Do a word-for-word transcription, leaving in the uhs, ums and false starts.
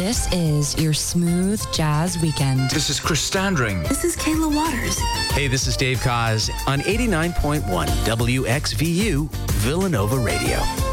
This is your smooth jazz weekend. This is Chris Standring. This is Kayla Waters. Hey, this is Dave Koz on eighty-nine point one W X V U Villanova Radio.